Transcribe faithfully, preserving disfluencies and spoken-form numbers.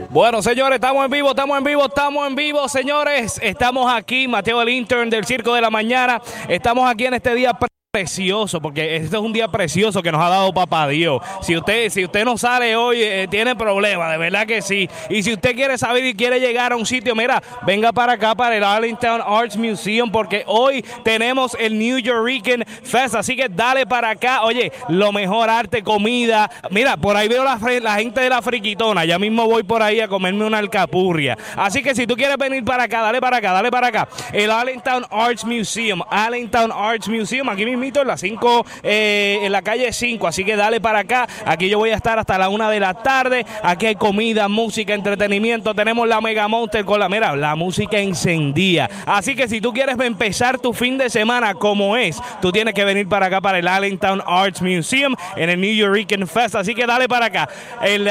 Bueno, señores, estamos en vivo, estamos en vivo, estamos en vivo, señores. Estamos aquí, Mateo el Intern del Circo de la Mañana. Estamos aquí en este día precioso, porque este es un día precioso que nos ha dado papá Dios. Si usted, si usted no sale hoy, eh, tiene problemas, de verdad que sí. Y si usted quiere saber y quiere llegar a un sitio, mira, venga para acá, para el Allentown Arts Museum, porque hoy tenemos el New Yorican Fest, así que dale para acá. Oye, lo mejor arte, comida. Mira, por ahí veo la, la gente de la friquitona, ya mismo voy por ahí a comerme una alcapurria. Así que si tú quieres venir para acá, dale para acá, dale para acá. El Allentown Arts Museum, Allentown Arts Museum, aquí mismo en la cinco, eh, en la calle cinco, así que dale para acá. Aquí yo voy a estar hasta la una de la tarde. Aquí hay comida, música, entretenimiento. Tenemos la Mega Monster con la, mira, la música encendida. Así que si tú quieres empezar tu fin de semana como es, tú tienes que venir para acá, para el Allentown Arts Museum en el New Yorican Fest. Así que dale para acá. El